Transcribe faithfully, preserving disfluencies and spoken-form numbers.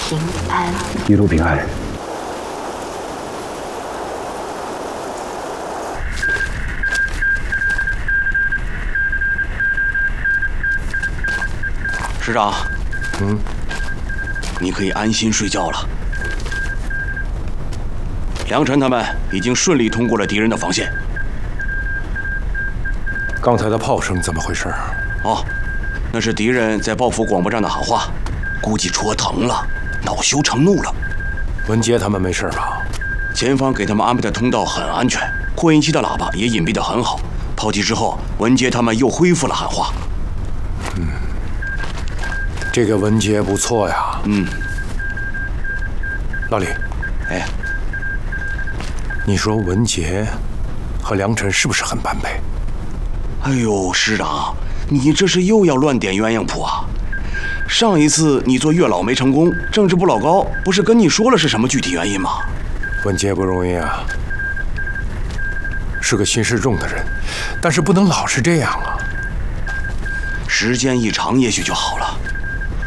平安， 一路平安。 师长， 嗯， 你可以安心睡觉了。梁晨他们已经顺利通过了敌人的防线。 刚才的炮声怎么回事？ 哦，那是敌人在报复广播站的喊话，估计戳疼了，恼羞成怒了。 文杰他们没事吧？ 前方给他们安排的通道很安全，扩音器的喇叭也隐蔽得很好。炮击之后，文杰他们又恢复了喊话。 嗯。这个文杰不错呀。 嗯， 老李， 哎， 你说文杰和梁晨是不是很般配？ 哎呦，师长，你这是又要乱点鸳鸯谱啊！上一次你做月老没成功，政治部老高不是跟你说了是什么具体原因吗？ 文杰不容易啊，是个心事重的人，但是不能老是这样啊。 时间一长，也许就好了。